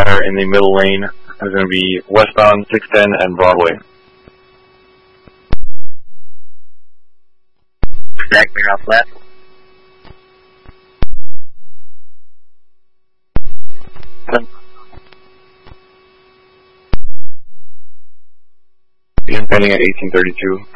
tire in the middle lane. It's going to be westbound 610 and Broadway. Back clear off left. Ending at 1832.